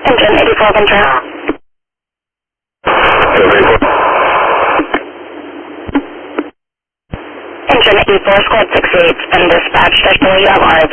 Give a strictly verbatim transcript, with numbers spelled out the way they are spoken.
Engine eighty-four control. Engine eighty-four, squad six eight's been dispatched. I show you have R